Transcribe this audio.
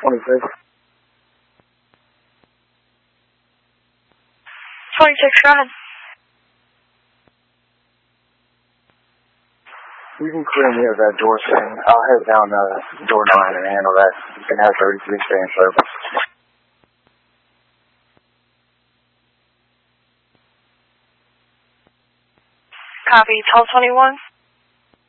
26. 26, go ahead. You can clear me of that door thing. I'll head down door 9 and handle that. You can have 33 stay in service. Copy, 1221.